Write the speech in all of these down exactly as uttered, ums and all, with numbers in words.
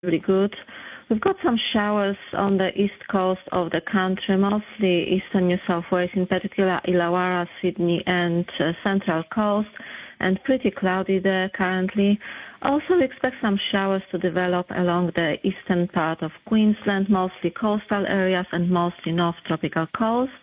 really good. We've got some showers on the east coast of the country, mostly eastern New South Wales, in particular Illawarra, Sydney and uh, Central Coast, and pretty cloudy there currently. Also, we expect some showers to develop along the eastern part of Queensland, mostly coastal areas and mostly North Tropical Coast.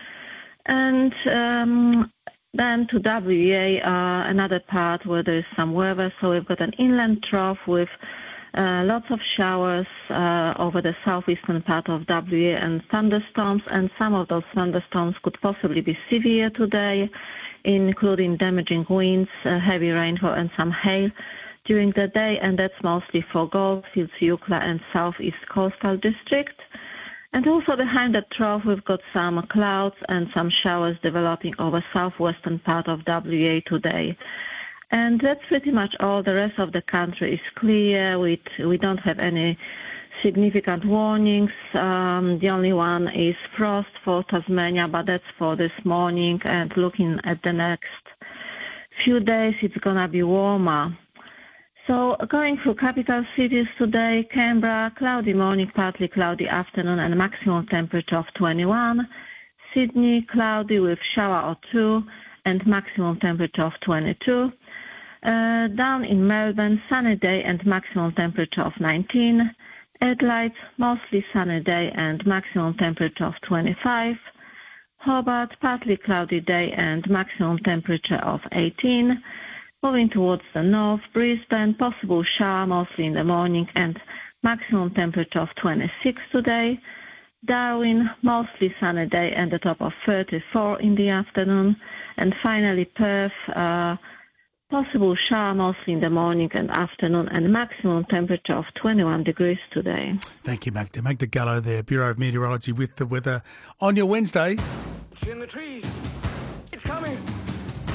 And um, then to W A, uh, another part where there is some weather. So we've got an inland trough with uh, lots of showers uh, over the southeastern part of W A and thunderstorms, and some of those thunderstorms could possibly be severe today, including damaging winds, uh, heavy rainfall and some hail during the day, and that's mostly for Goldfields, Eucla and southeast coastal district. And also behind the trough, we've got some clouds and some showers developing over southwestern part of W A today. And that's pretty much all. The rest of the country is clear. We, we don't have any significant warnings. Um, the only one is frost for Tasmania, but that's for this morning. And looking at the next few days, it's going to be warmer. So going through capital cities today, Canberra, cloudy morning, partly cloudy afternoon and maximum temperature of twenty-one. Sydney, cloudy with shower or two and maximum temperature of twenty-two. Uh, down in Melbourne, sunny day and maximum temperature of nineteen. Adelaide, mostly sunny day and maximum temperature of twenty-five. Hobart, partly cloudy day and maximum temperature of eighteen. Moving towards the north, Brisbane, possible shower mostly in the morning and maximum temperature of twenty-six today. Darwin, mostly sunny day and a top of thirty-four in the afternoon. And finally Perth, uh, possible shower mostly in the morning and afternoon and maximum temperature of twenty-one degrees today. Thank you, Magda. Magda Gallo there, Bureau of Meteorology with the weather on your Wednesday. It's in the trees. It's coming.